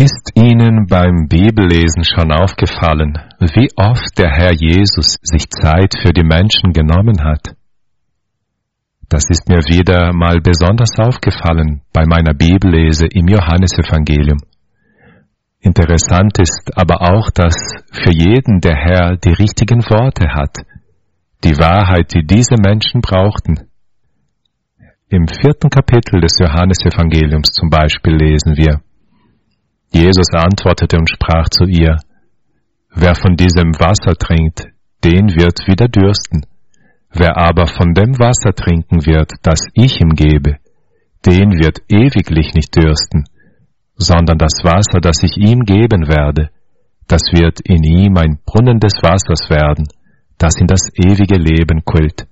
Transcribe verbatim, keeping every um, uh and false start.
Ist Ihnen beim Bibellesen schon aufgefallen, wie oft der Herr Jesus sich Zeit für die Menschen genommen hat? Das ist mir wieder mal besonders aufgefallen bei meiner Bibellese im Johannesevangelium. Interessant ist aber auch, dass für jeden der Herr die richtigen Worte hat, die Wahrheit, die diese Menschen brauchten. Im vierten Kapitel des Johannesevangeliums zum Beispiel lesen wir: Jesus antwortete und sprach zu ihr: Wer von diesem Wasser trinkt, den wird wieder dürsten. Wer aber von dem Wasser trinken wird, das ich ihm gebe, den wird ewiglich nicht dürsten, sondern das Wasser, das ich ihm geben werde, das wird in ihm ein Brunnen des Wassers werden, das in das ewige Leben quillt.